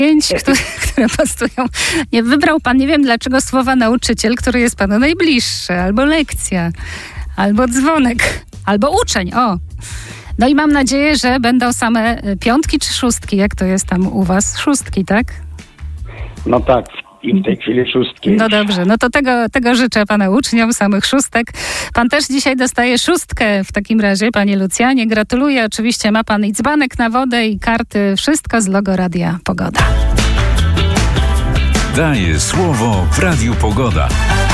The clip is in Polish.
które pastują. Nie, wybrał pan, nie wiem dlaczego, słowa nauczyciel, który jest panu najbliższy, albo lekcja, albo dzwonek, albo uczeń, o. No i mam nadzieję, że będą same piątki czy szóstki, jak to jest tam u was? Szóstki, tak? No tak, i w tej chwili szóstki. No dobrze, no to tego życzę pana uczniom, samych szóstek. Pan też dzisiaj dostaje szóstkę w takim razie, panie Lucjanie. Gratuluję, oczywiście ma pan i dzbanek na wodę i karty, wszystko z logo Radia Pogoda. Daje słowo w Radiu Pogoda.